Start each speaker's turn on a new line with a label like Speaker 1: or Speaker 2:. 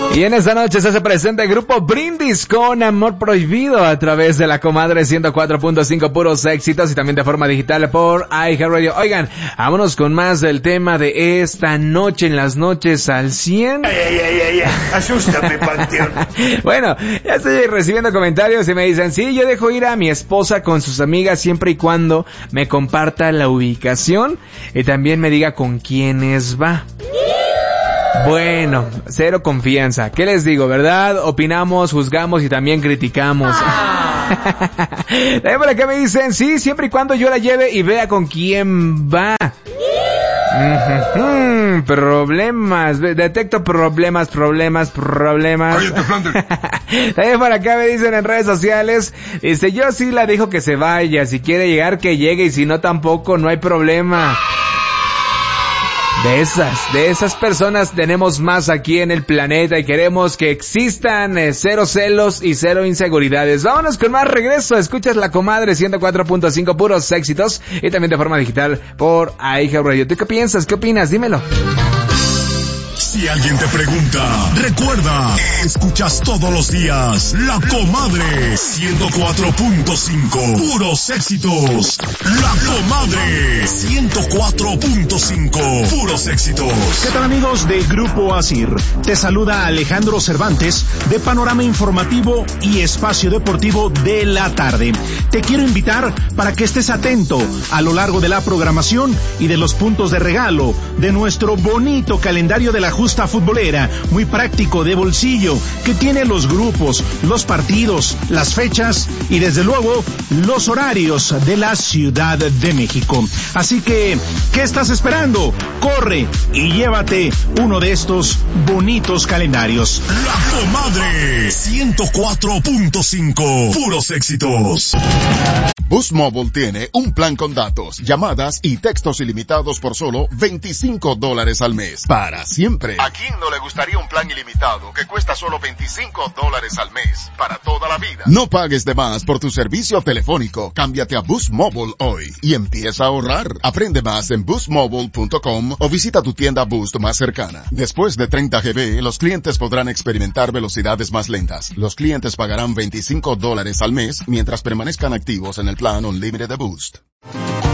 Speaker 1: Y en esta noche se hace presente el grupo Brindis con Amor Prohibido a través de la Comadre 104.5 puros éxitos y también de forma digital por iHeartRadio. Oigan, vámonos con más del tema de esta noche en las noches al 100.
Speaker 2: Asústame, Panteón.
Speaker 1: Bueno, ya estoy recibiendo comentarios y me dicen, sí, yo dejo ir a mi esposa con sus amigas siempre y cuando me comparta la ubicación y también me diga con quiénes va. Bueno, cero confianza. ¿Qué les digo, verdad? Opinamos, juzgamos y también criticamos. También por acá me dicen, sí, siempre y cuando yo la lleve y vea con quién va. Problemas, detecto problemas. También por acá me dicen en redes sociales, yo sí la dejo que se vaya, si quiere llegar que llegue y si no tampoco, no hay problema. De esas personas tenemos más aquí en el planeta y queremos que existan cero celos y cero inseguridades. Vámonos con más regreso. Escuchas La Comadre 104.5 puros éxitos y también de forma digital por iHeartRadio. ¿Tú qué piensas? ¿Qué opinas? Dímelo.
Speaker 3: Si alguien te pregunta, recuerda, escuchas todos los días La Comadre 104.5 puros éxitos. La Comadre 104.5 puros éxitos.
Speaker 4: ¿Qué tal, amigos de Grupo Asir? Te saluda Alejandro Cervantes de Panorama Informativo y Espacio Deportivo de la Tarde. Te quiero invitar para que estés atento a lo largo de la programación y de los puntos de regalo de nuestro bonito calendario de la justa futbolera, muy práctico, de bolsillo, que tiene los grupos, los partidos, las fechas y desde luego los horarios de la Ciudad de México. Así que, ¿qué estás esperando? Corre y llévate uno de estos bonitos calendarios.
Speaker 3: La Comadre 104.5 puros éxitos.
Speaker 5: Boost Mobile tiene un plan con datos, llamadas y textos ilimitados por solo $25 al mes. Para siempre. ¿A quién no le gustaría un plan ilimitado que cuesta solo $25 al mes? Para toda la vida. No pagues de más por tu servicio telefónico. Cámbiate a Boost Mobile hoy y empieza a ahorrar. Aprende más en boostmobile.com o visita tu tienda Boost más cercana. Después de 30 GB, los clientes podrán experimentar velocidades más lentas. Los clientes pagarán $25 al mes mientras permanezcan activos en el plan Unlimited de Boost.